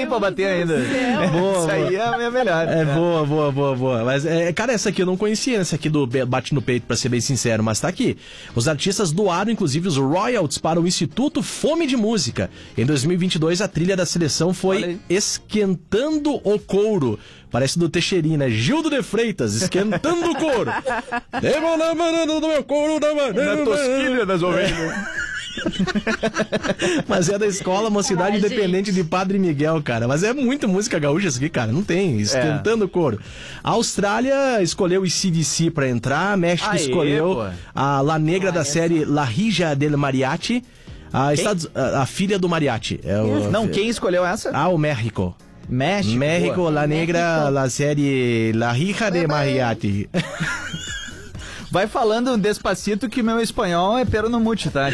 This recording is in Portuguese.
tem pra bater ainda. Boa, Isso aí é a minha melhor. Boa. Mas, cara, essa aqui eu não conhecia, essa aqui do Bate no Peito, pra ser bem sincero, mas tá aqui. Os artistas doaram, inclusive, os royalties para o Instituto Fome de Música. Em 2022, a trilha da seleção foi Esquentando o Couro. Parece do Teixeirinha, né? Gildo de Freitas, Esquentando o Couro. Do meu couro, Na tosquilha das ovelhas. Mas é da escola Mocidade Independente de Padre Miguel, cara. Mas é muita música gaúcha isso aqui, cara. Não tem. Esquentando o couro. A Austrália escolheu o CDC pra entrar. México escolheu a La Negra da série La Hija del Mariachi. A filha do Mariachi. Quem escolheu essa? O México. México, La Negra, la série La Hija de Mariachi. Vai falando despacito que meu espanhol é pero no mute, tá?